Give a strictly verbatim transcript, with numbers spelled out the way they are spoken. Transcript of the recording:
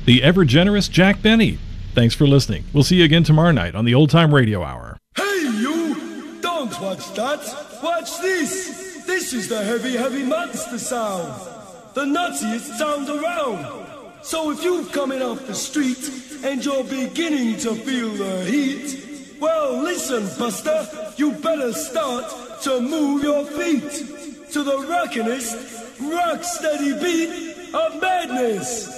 the ever-generous Jack Benny. Thanks for listening. We'll see you again tomorrow night on the Old Time Radio Hour. Hey, you! Don't watch that. Watch this. This is the heavy, heavy monster sound. The nuttiest sound around. So if you're coming off the street and you're beginning to feel the heat, well, listen, Buster, you better start to move your feet to the rockinest, rock-steady beat of madness.